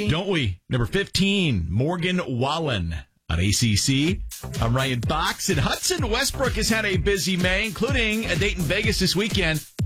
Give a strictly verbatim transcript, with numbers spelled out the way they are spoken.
we? Don't we? Number fifteen, Morgan Wallen on A C C. I'm Ryan Fox. And Hudson Westbrook has had a busy May, including a date in Vegas this weekend.